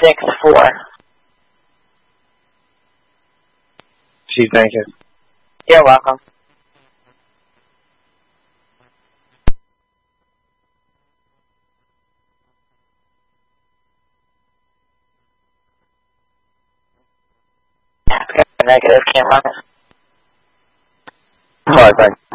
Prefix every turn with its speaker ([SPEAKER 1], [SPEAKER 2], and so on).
[SPEAKER 1] 6-4.
[SPEAKER 2] Gee, thank you.
[SPEAKER 1] You're welcome. Negative, can't run it.
[SPEAKER 2] Alright, thanks.